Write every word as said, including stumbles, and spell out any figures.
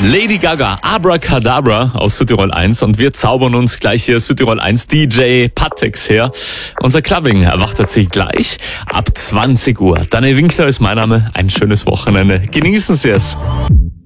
Lady Gaga, Abracadabra aus Südtirol eins und wir zaubern uns gleich hier Südtirol eins D J Patex her. Unser Clubbing erwartet Sie gleich ab zwanzig Uhr. Daniel Winkler ist mein Name. Ein schönes Wochenende. Genießen Sie es.